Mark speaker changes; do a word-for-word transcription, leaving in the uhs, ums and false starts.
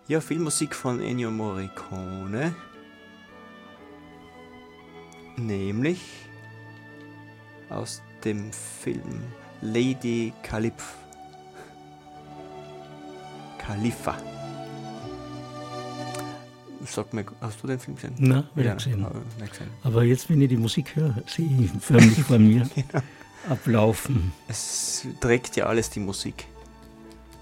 Speaker 1: Ja, Filmmusik von Ennio Morricone. Nämlich aus dem Film Lady Caliph. Khalifa. Sag mir, hast du den Film gesehen?
Speaker 2: Nein, habe
Speaker 1: ja,
Speaker 2: ich gesehen.
Speaker 1: Aber, nicht gesehen.
Speaker 2: Aber jetzt, wenn ich die Musik höre, sehe ich förmlich vor mir
Speaker 1: Genau.
Speaker 2: ablaufen.
Speaker 1: Es trägt ja alles die Musik.